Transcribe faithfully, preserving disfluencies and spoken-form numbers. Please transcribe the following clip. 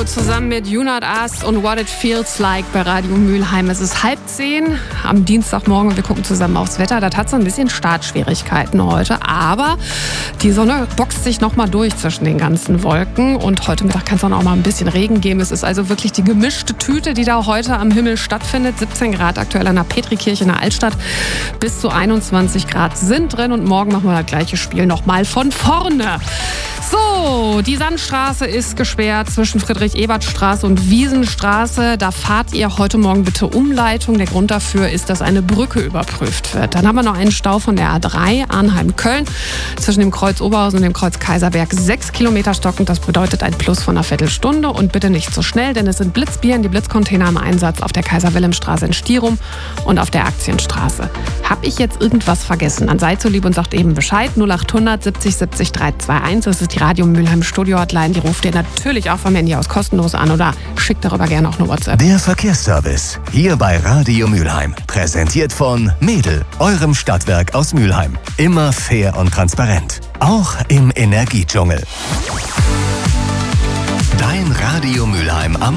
zusammen mit You Not Us und What It Feels Like bei Radio Mülheim. Es ist halb zehn am Dienstagmorgen und wir gucken zusammen aufs Wetter. Das hat so ein bisschen Startschwierigkeiten heute, aber die Sonne boxt sich noch mal durch zwischen den ganzen Wolken und heute Mittag kann es auch noch mal ein bisschen Regen geben. Es ist also wirklich die gemischte Tüte, die da heute am Himmel stattfindet. siebzehn Grad aktuell an der Petrikirche in der Altstadt, bis zu einundzwanzig Grad sind drin und morgen machen wir das gleiche Spiel noch mal von vorne. So, die Sandstraße ist gesperrt zwischen Friedrich-Ebert-Straße und Wiesenstraße. Da fahrt ihr heute Morgen bitte Umleitung. Der Grund dafür ist, dass eine Brücke überprüft wird. Dann haben wir noch einen Stau von der A drei Arnheim-Köln zwischen dem Kreuz Oberhausen und dem Kreuz Kaiserberg. Sechs Kilometer stockend, das bedeutet ein Plus von einer Viertelstunde. Und bitte nicht so schnell, denn es sind Blitzbieren, die Blitzcontainer im Einsatz auf der Kaiser-Wilhelm-Straße in Stierum und auf der Aktienstraße. Hab ich jetzt irgendwas vergessen? Dann seid so lieb und sagt eben Bescheid. null acht hundert siebzig siebzig dreihunderteinundzwanzig. Das ist die Radio Mülheim Studio Hotline. Die ruft ihr natürlich auch vom Handy aus kostenlos an oder schickt darüber gerne auch eine WhatsApp. Der Verkehrsservice hier bei Radio Mülheim. Präsentiert von Mädel, eurem Stadtwerk aus Mülheim. Immer fair und transparent. Auch im Energiedschungel. Dein Radio Mülheim am